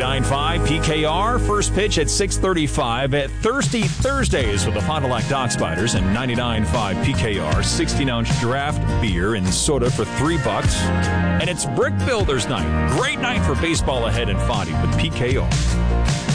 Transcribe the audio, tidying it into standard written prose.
99.5 PKR. First pitch at 6:35 at Thirsty Thursdays with the Fond du Lac Dock Spiders and 99.5 PKR. 16-ounce draft beer and soda for $3. And it's Brick Builders Night. Great night for baseball ahead in Fondue with PKR.